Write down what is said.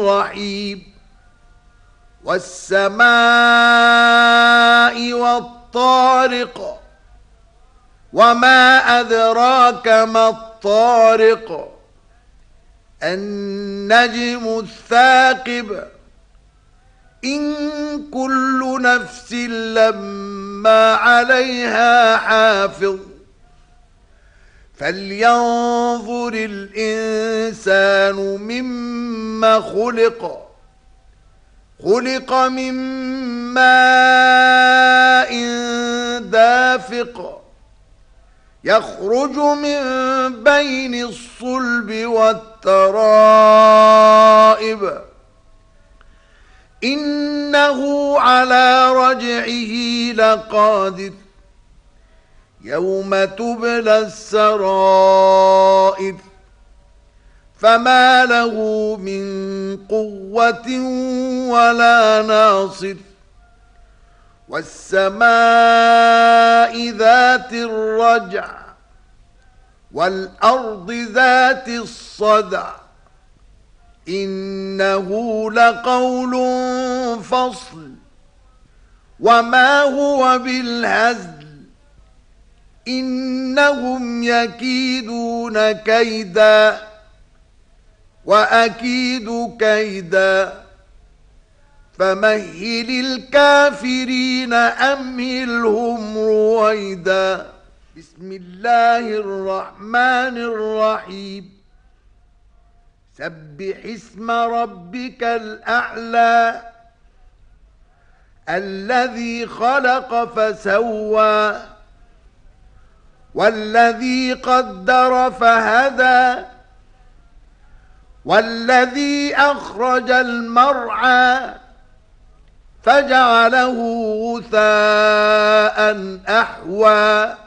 رحيب والسماء والطارق وما أدراك ما الطارق النجم الثاقب إن كل نفس لما عليها حافظ فلينظر الإنسان مما خلق من ماء دافق يخرج من بين الصلب والترائب إنه على رجعه لقادر يوم تبلى السرائر فما له من قوة ولا ناصر والسماء ذات الرجع والأرض ذات الصدع إنه لقول فصل وما هو بالهزل إنهم يكيدون كيدا وأكيد كيدا فمهل الكافرين أمهلهم رويدا بسم الله الرحمن الرحيم سبح اسم ربك الأعلى الذي خلق فسوى والذي قدر فهدى والذي أخرج المرعى فجعله غثاء أحوى